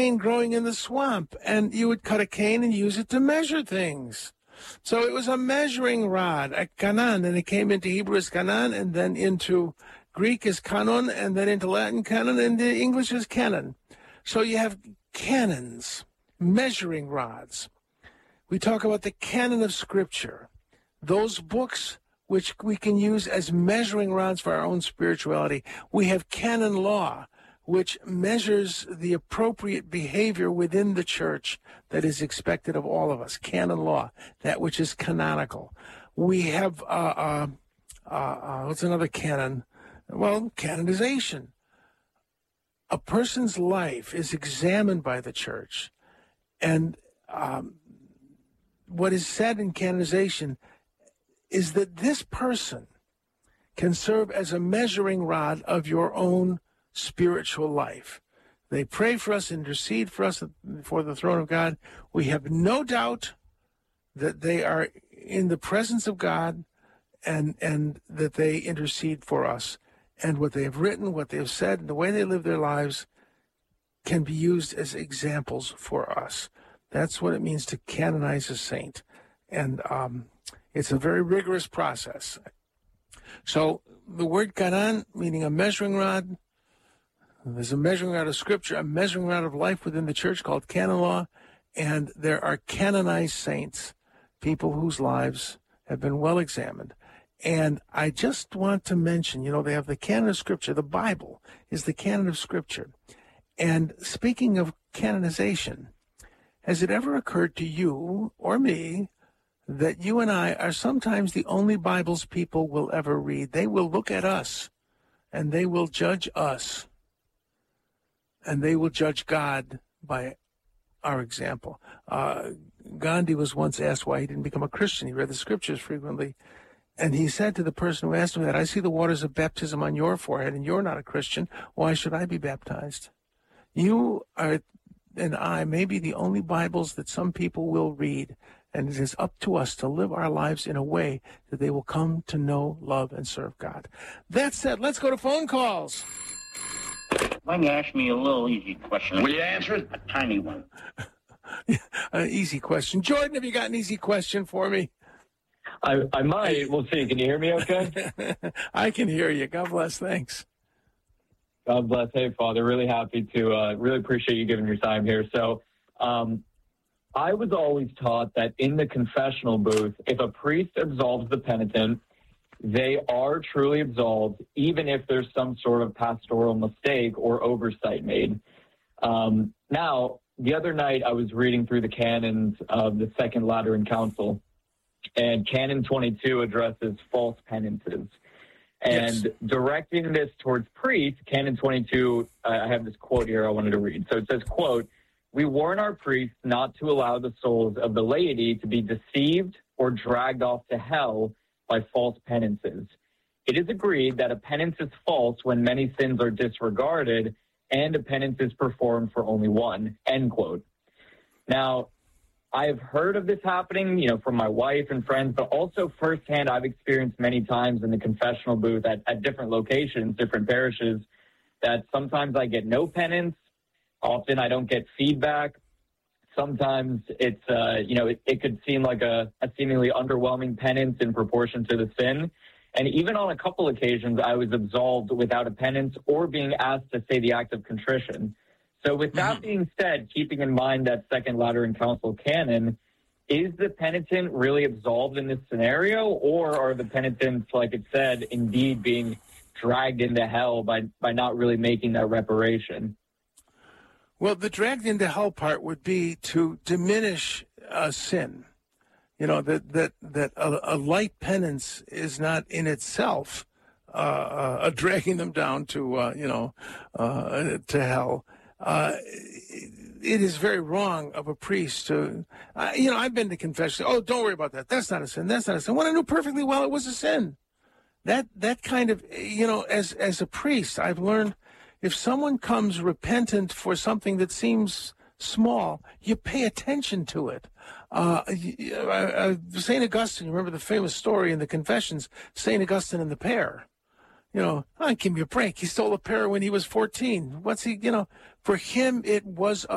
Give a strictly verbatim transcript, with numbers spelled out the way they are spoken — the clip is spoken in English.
cane growing in the swamp, and you would cut a cane and use it to measure things. So it was a measuring rod, a kanan, and it came into Hebrew as kanan, and then into Greek as kanon, and then into Latin canon, and into English as canon. So you have canons, measuring rods. We talk about the canon of Scripture, those books which we can use as measuring rods for our own spirituality. We have canon law, which measures the appropriate behavior within the church that is expected of all of us. Canon law, that which is canonical. We have, uh, uh, uh, uh, what's another canon? Well, canonization. A person's life is examined by the church, and um, what is said in canonization is that this person can serve as a measuring rod of your own spiritual life. They pray for us, intercede for us before the throne of God. We have no doubt that they are in the presence of God, and and that they intercede for us. And what they have written, what they have said, and the way they live their lives can be used as examples for us. That's what it means to canonize a saint. And um, it's a very rigorous process. So the word kanan, meaning a measuring rod, there's a measuring rod of Scripture, a measuring rod of life within the church called canon law, and there are canonized saints, people whose lives have been well examined. And I just want to mention, you know, they have the canon of Scripture. The Bible is the canon of Scripture. And speaking of canonization, has it ever occurred to you or me that you and I are sometimes the only Bibles people will ever read? They will look at us, and they will judge us, and they will judge God by our example. Uh, Gandhi was once asked why he didn't become a Christian. He read the Scriptures frequently. And he said to the person who asked him that, I see the waters of baptism on your forehead, and you're not a Christian. Why should I be baptized? You are, and I, may be the only Bibles that some people will read. And it is up to us to live our lives in a way that they will come to know, love, and serve God. That said, let's go to phone calls. Why don't you ask me a little easy question? Will you answer it? A tiny one. An easy question. Jordan, have you got an easy question for me? I, I might. We'll see. Can you hear me okay? I can hear you. God bless. Thanks. God bless. Hey, Father, really happy to, uh, really appreciate you giving your time here. So um, I was always taught that in the confessional booth, if a priest absolves the penitent, they are truly absolved, even if there's some sort of pastoral mistake or oversight made. Um, now, the other night I was reading through the canons of the Second Lateran Council, and Canon twenty-two addresses false penances. And yes. Directing this towards priests, Canon twenty-two, uh, I have this quote here I wanted to read. So it says, quote, "We warn our priests not to allow the souls of the laity to be deceived or dragged off to hell by false penances. It is agreed that a penance is false when many sins are disregarded and a penance is performed for only one," end quote. Now, I have heard of this happening, you know, from my wife and friends, but also firsthand I've experienced many times in the confessional booth at, at different locations, different parishes, that sometimes I get no penance. Often I don't get feedback. Sometimes it's, uh, you know, it, it could seem like a, a seemingly underwhelming penance in proportion to the sin. And even on a couple occasions, I was absolved without a penance or being asked to say the act of contrition. So with that mm-hmm. being said, keeping in mind that Second Lateran Council canon, is the penitent really absolved in this scenario, or are the penitents, like it said, indeed being dragged into hell by, by not really making that reparation? Well, the dragged into hell part would be to diminish a sin. You know, that that, that a, a light penance is not in itself uh, a dragging them down to, uh, you know, uh, to hell. Uh, it is very wrong of a priest to, uh, you know, I've been to confession. Oh, don't worry about that. That's not a sin. That's not a sin. When I knew perfectly well it was a sin. That that kind of, you know, as as a priest, I've learned if someone comes repentant for something that seems small, you pay attention to it. Uh, uh, Saint Augustine, you remember the famous story in the Confessions, Saint Augustine and the pear. You know, oh, give me a break. He stole a pear when he was fourteen. What's he, you know, for him, it was a